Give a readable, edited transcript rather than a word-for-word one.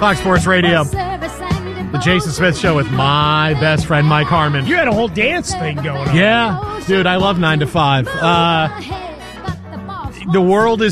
Fox Sports Radio. The Jason Smith Show with my best friend, Mike Harmon. You had a whole dance thing going on. Yeah. Dude, I love 9 to 5. The world is